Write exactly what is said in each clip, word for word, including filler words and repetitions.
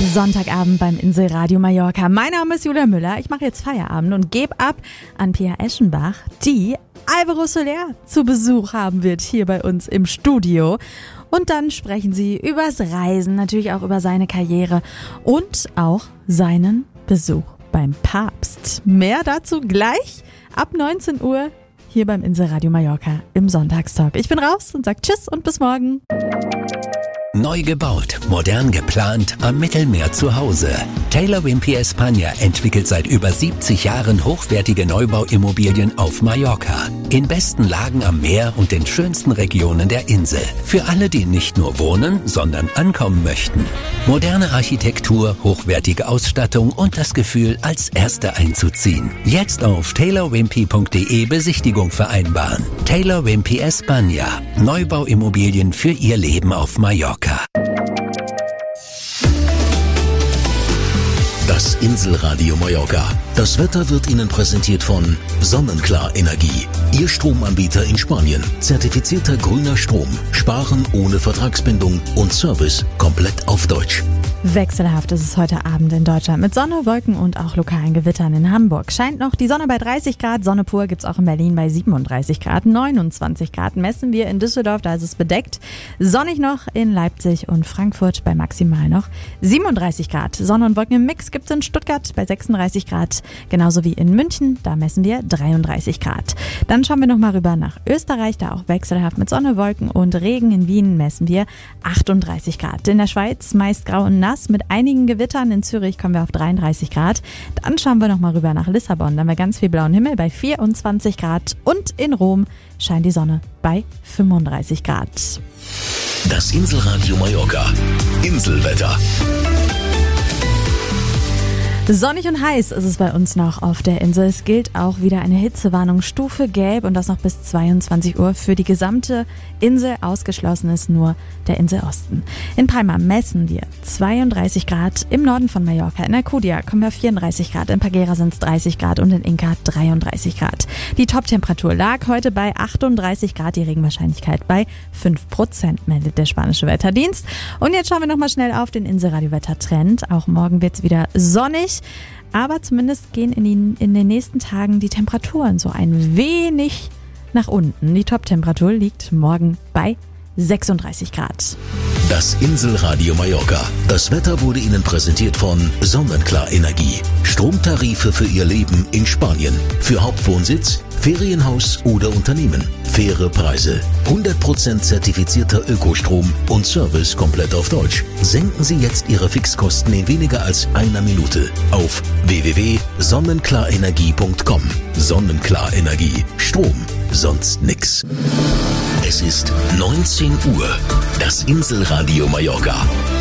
Sonntagabend beim Inselradio Mallorca. Mein Name ist Julia Müller. Ich mache jetzt Feierabend und gebe ab an Pia Eschenbach, die Alvaro Soler zu Besuch haben wird hier bei uns im Studio. Und dann sprechen sie übers Reisen, natürlich auch über seine Karriere und auch seinen Besuch beim Papst. Mehr dazu gleich ab neunzehn Uhr hier beim Inselradio Mallorca im Sonntagstalk. Ich bin raus und sage Tschüss und bis morgen. Neu gebaut, modern geplant, am Mittelmeer zu Hause. Taylor Wimpey España entwickelt seit über siebzig Jahren hochwertige Neubauimmobilien auf Mallorca. In besten Lagen am Meer und den schönsten Regionen der Insel. Für alle, die nicht nur wohnen, sondern ankommen möchten. Moderne Architektur, hochwertige Ausstattung und das Gefühl, als Erste einzuziehen. Jetzt auf taylor wimpey punkt de Besichtigung vereinbaren. Taylor Wimpey España. Neubauimmobilien für Ihr Leben auf Mallorca. Das Inselradio Mallorca. Das Wetter wird Ihnen präsentiert von Sonnenklar Energie. Ihr Stromanbieter in Spanien. Zertifizierter grüner Strom. Sparen ohne Vertragsbindung und Service komplett auf Deutsch. Wechselhaft ist es heute Abend in Deutschland mit Sonne, Wolken und auch lokalen Gewittern. In Hamburg scheint noch die Sonne bei dreißig Grad, Sonne pur gibt's auch in Berlin bei siebenunddreißig Grad, neunundzwanzig Grad messen wir in Düsseldorf, da ist es bedeckt. Sonnig noch in Leipzig und Frankfurt bei maximal noch siebenunddreißig Grad. Sonne und Wolken im Mix gibt's in Stuttgart bei sechsunddreißig Grad, genauso wie in München, da messen wir dreiunddreißig Grad. Dann schauen wir nochmal rüber nach Österreich, da auch wechselhaft mit Sonne, Wolken und Regen. In Wien messen wir achtunddreißig Grad. In der Schweiz meist grau und nass mit einigen Gewittern. In Zürich kommen wir auf dreiunddreißig Grad. Dann schauen wir nochmal rüber nach Lissabon. Da haben wir ganz viel blauen Himmel bei vierundzwanzig Grad. Und in Rom scheint die Sonne bei fünfunddreißig Grad. Das Inselradio Mallorca. Inselwetter. Sonnig und heiß ist es bei uns noch auf der Insel. Es gilt auch wieder eine Hitzewarnung Stufe Gelb und das noch bis zweiundzwanzig Uhr für die gesamte Insel. Ausgeschlossen ist nur der Inselosten. In Palma messen wir zweiunddreißig Grad, im Norden von Mallorca. In Alcudia kommen wir auf vierunddreißig Grad, in Pagera sind es dreißig Grad und in Inca dreiunddreißig Grad. Die Toptemperatur lag heute bei achtunddreißig Grad, die Regenwahrscheinlichkeit bei fünf Prozent, meldet der spanische Wetterdienst. Und jetzt schauen wir nochmal schnell auf den Inselradio-Wettertrend. Auch morgen wird es wieder sonnig. Aber zumindest gehen in, den, in den nächsten Tagen die Temperaturen so ein wenig nach unten. Die Toptemperatur liegt morgen bei sechsunddreißig Grad. Das Inselradio Mallorca. Das Wetter wurde Ihnen präsentiert von Sonnenklar Energie. Stromtarife für Ihr Leben in Spanien. Für Hauptwohnsitz, Ferienhaus oder Unternehmen. Faire Preise. hundert Prozent zertifizierter Ökostrom und Service komplett auf Deutsch. Senken Sie jetzt Ihre Fixkosten in weniger als einer Minute auf w w w punkt sonnenklarenergie punkt com. Sonnenklar Energie. Strom. Sonst nix. Es ist neunzehn Uhr. Das Inselradio Mallorca.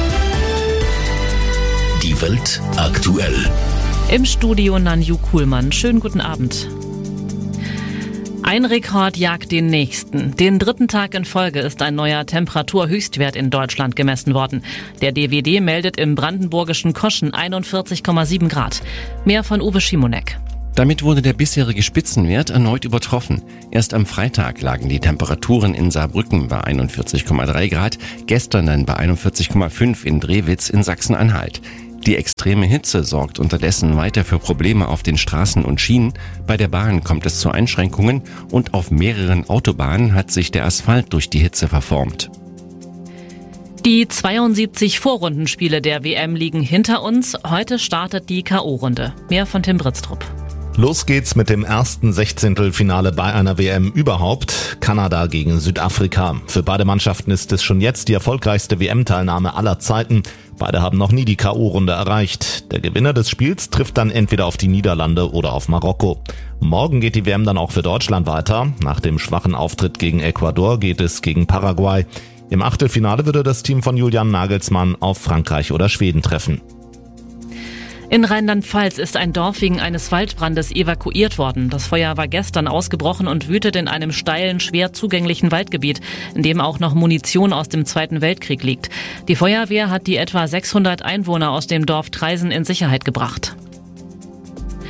Die Welt aktuell. Im Studio Nanju Kuhlmann. Schönen guten Abend. Ein Rekord jagt den nächsten. Den dritten Tag in Folge ist ein neuer Temperaturhöchstwert in Deutschland gemessen worden. Der D W D meldet im brandenburgischen Koschen einundvierzig Komma sieben Grad. Mehr von Uwe Schimonek. Damit wurde der bisherige Spitzenwert erneut übertroffen. Erst am Freitag lagen die Temperaturen in Saarbrücken bei einundvierzig Komma drei Grad, gestern dann bei einundvierzig Komma fünf in Drewitz in Sachsen-Anhalt. Die extreme Hitze sorgt unterdessen weiter für Probleme auf den Straßen und Schienen. Bei der Bahn kommt es zu Einschränkungen und auf mehreren Autobahnen hat sich der Asphalt durch die Hitze verformt. Die zweiundsiebzig Vorrundenspiele der W M liegen hinter uns. Heute startet die K O-Runde. Mehr von Tim Britztrup. Los geht's mit dem ersten Sechzehntelfinale bei einer W M überhaupt. Kanada gegen Südafrika. Für beide Mannschaften ist es schon jetzt die erfolgreichste W M-Teilnahme aller Zeiten. Beide haben noch nie die K O-Runde erreicht. Der Gewinner des Spiels trifft dann entweder auf die Niederlande oder auf Marokko. Morgen geht die W M dann auch für Deutschland weiter. Nach dem schwachen Auftritt gegen Ecuador geht es gegen Paraguay. Im Achtelfinale würde das Team von Julian Nagelsmann auf Frankreich oder Schweden treffen. In Rheinland-Pfalz ist ein Dorf wegen eines Waldbrandes evakuiert worden. Das Feuer war gestern ausgebrochen und wütet in einem steilen, schwer zugänglichen Waldgebiet, in dem auch noch Munition aus dem Zweiten Weltkrieg liegt. Die Feuerwehr hat die etwa sechshundert Einwohner aus dem Dorf Traisen in Sicherheit gebracht.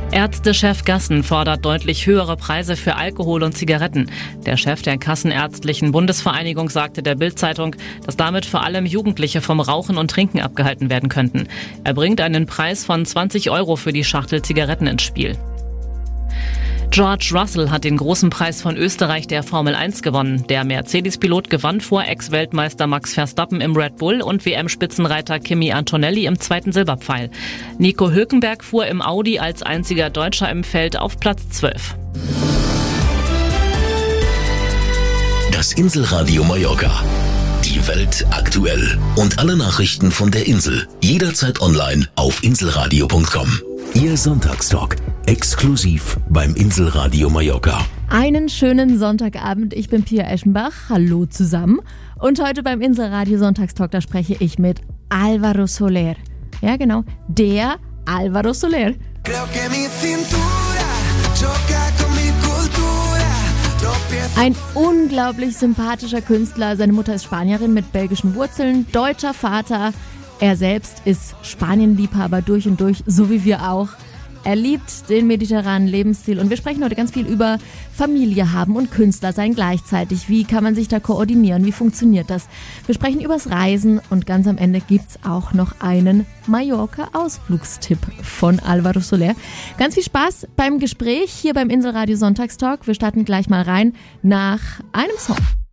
Ärztechef Gassen fordert deutlich höhere Preise für Alkohol und Zigaretten. Der Chef der Kassenärztlichen Bundesvereinigung sagte der Bild-Zeitung, dass damit vor allem Jugendliche vom Rauchen und Trinken abgehalten werden könnten. Er bringt einen Preis von zwanzig Euro für die Schachtel Zigaretten ins Spiel. George Russell hat den großen Preis von Österreich der Formel eins gewonnen. Der Mercedes-Pilot gewann vor Ex-Weltmeister Max Verstappen im Red Bull und W M-Spitzenreiter Kimi Antonelli im zweiten Silberpfeil. Nico Hülkenberg fuhr im Audi als einziger Deutscher im Feld auf Platz zwölf. Das Inselradio Mallorca. Die Welt aktuell. Und alle Nachrichten von der Insel. Jederzeit online auf inselradio punkt com. Ihr Sonntagstalk. Exklusiv beim Inselradio Mallorca. Einen schönen Sonntagabend. Ich bin Pia Eschenbach. Hallo zusammen. Und heute beim Inselradio Sonntagstalk, da spreche ich mit Álvaro Soler. Ja, genau. Der Álvaro Soler. Ein unglaublich sympathischer Künstler. Seine Mutter ist Spanierin mit belgischen Wurzeln, deutscher Vater. Er selbst ist Spanienliebhaber durch und durch, so wie wir auch. Er liebt den mediterranen Lebensstil und wir sprechen heute ganz viel über Familie haben und Künstler sein gleichzeitig. Wie kann man sich da koordinieren? Wie funktioniert das? Wir sprechen übers Reisen und ganz am Ende gibt's auch noch einen Mallorca-Ausflugstipp von Álvaro Soler. Ganz viel Spaß beim Gespräch hier beim Inselradio Sonntagstalk. Wir starten gleich mal rein nach einem Song.